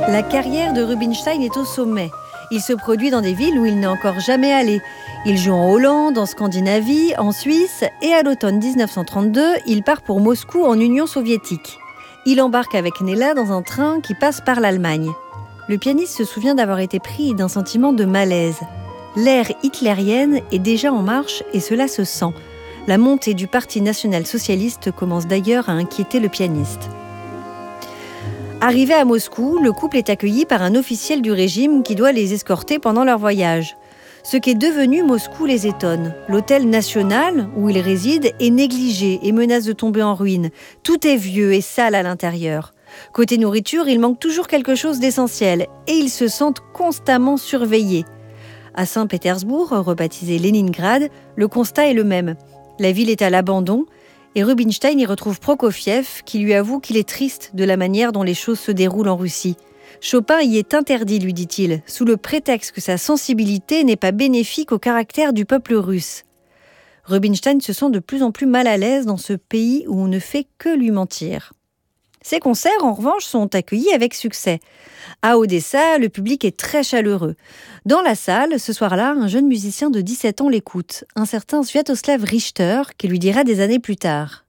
La carrière de Rubinstein est au sommet. Il se produit dans des villes où il n'est encore jamais allé. Il joue en Hollande, en Scandinavie, en Suisse et à l'automne 1932, il part pour Moscou en Union soviétique. Il embarque avec Nella dans un train qui passe par l'Allemagne. Le pianiste se souvient d'avoir été pris d'un sentiment de malaise. L'ère hitlérienne est déjà en marche et cela se sent. La montée du Parti national-socialiste commence d'ailleurs à inquiéter le pianiste. Arrivé à Moscou, le couple est accueilli par un officiel du régime qui doit les escorter pendant leur voyage. Ce qu'est devenu Moscou les étonne. L'hôtel national, où ils résident, est négligé et menace de tomber en ruine. Tout est vieux et sale à l'intérieur. Côté nourriture, il manque toujours quelque chose d'essentiel et ils se sentent constamment surveillés. À Saint-Pétersbourg, rebaptisé Leningrad, le constat est le même. La ville est à l'abandon et Rubinstein y retrouve Prokofiev qui lui avoue qu'il est triste de la manière dont les choses se déroulent en Russie. Chopin y est interdit, lui dit-il, sous le prétexte que sa sensibilité n'est pas bénéfique au caractère du peuple russe. Rubinstein se sent de plus en plus mal à l'aise dans ce pays où on ne fait que lui mentir. Ses concerts, en revanche, sont accueillis avec succès. À Odessa, le public est très chaleureux. Dans la salle, ce soir-là, un jeune musicien de 17 ans l'écoute, un certain Sviatoslav Richter, qui lui dira des années plus tard.